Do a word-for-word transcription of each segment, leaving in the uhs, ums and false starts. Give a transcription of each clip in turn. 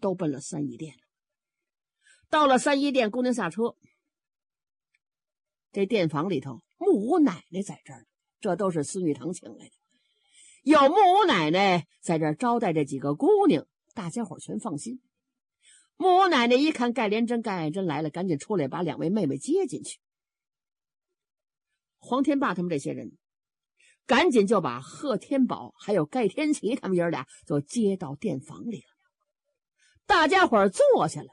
都奔了三义殿。到了三义殿，姑娘下车，这店房里头木屋奶奶在这儿，这都是孙玉堂请来的。有木屋奶奶在这儿招待这几个姑娘，大家伙全放心。木屋奶奶一看盖连珍、盖爱珍来了，赶紧出来把两位妹妹接进去。黄天霸他们这些人赶紧就把贺天宝还有盖天齐他们爷俩就接到店房里了。大家伙坐下了，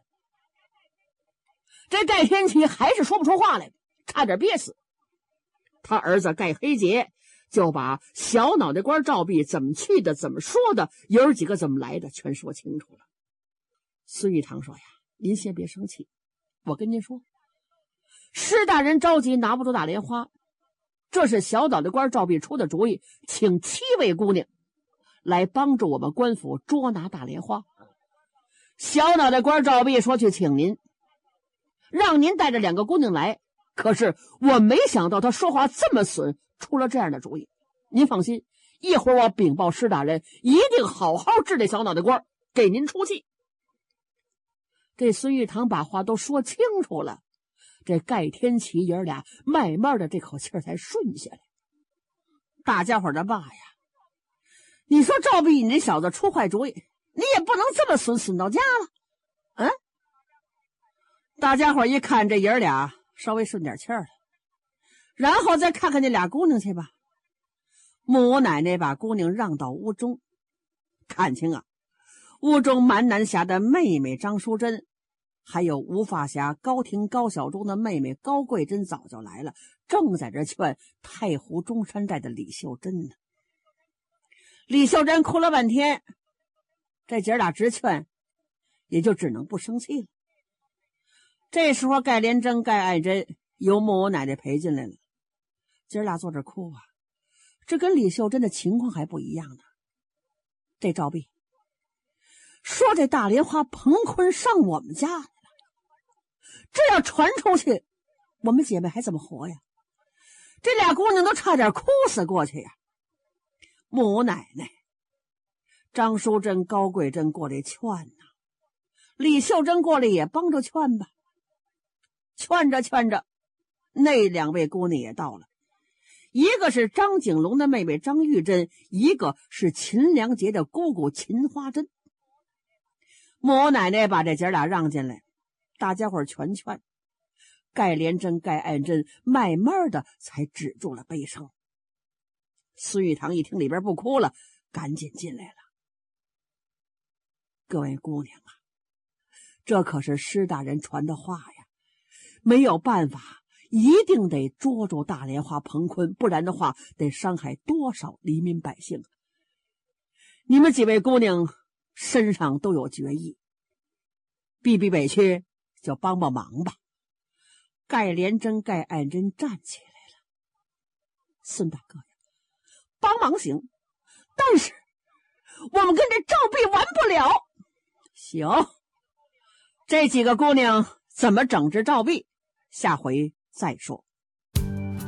这盖天齐还是说不出话来，差点憋死。他儿子盖黑杰就把小脑袋瓜赵壁怎么去的、怎么说的、有几个怎么来的全说清楚了。孙玉堂说呀：“您先别生气，我跟您说，施大人着急拿不住大莲花，这是小脑袋瓜赵壁出的主意，请七位姑娘来帮助我们官府捉拿大莲花。小脑袋瓜赵壁说去请您，让您带着两个姑娘来，可是我没想到他说话这么损，出了这样的主意。您放心，一会儿我禀报施大人，一定好好治这小脑袋瓜，给您出气。”这孙玉堂把话都说清楚了，这盖天齐爷俩慢慢的这口气才顺下来。大家伙的骂呀，你说赵壁你这小子出坏主意，你也不能这么损，损到家了。嗯，大家伙一看这爷俩稍微顺点气儿了，然后再看看那俩姑娘去吧。木屋奶奶把姑娘让到屋中，看清啊，屋中蛮南侠的妹妹张淑珍，还有吴发侠高亭高小忠的妹妹高桂珍早就来了，正在这劝太湖中山寨的李秀珍呢。李秀珍哭了半天，这姐俩直劝，也就只能不生气了。这时候盖连珍、盖爱珍由木屋奶奶陪进来了，姐俩坐这哭啊，这跟李秀珍的情况还不一样呢。这赵壁说这大莲花彭坤上我们家来了，这要传出去，我们姐妹还怎么活呀？这俩姑娘都差点哭死过去呀。木屋奶奶、张淑珍、高桂珍过来劝呐，李秀珍过来也帮着劝吧。劝着劝着，那两位姑娘也到了，一个是张景龙的妹妹张玉珍，一个是秦良杰的姑姑秦花珍。木屋奶奶把这姐俩让进来，大家伙全劝，盖连珍、盖爱珍慢慢的才止住了悲声。孙玉堂一听里边不哭了，赶紧进来了。各位姑娘啊，这可是施大人传的话呀，没有办法，一定得捉住大莲花彭坤，不然的话得伤害多少黎民百姓。你们几位姑娘身上都有决议，避避委屈就帮帮忙吧。盖连珍、盖爱珍站起来了。孙大哥呀，帮忙行，但是我们跟这赵壁玩不了。行，这几个姑娘怎么整治赵壁，下回再说。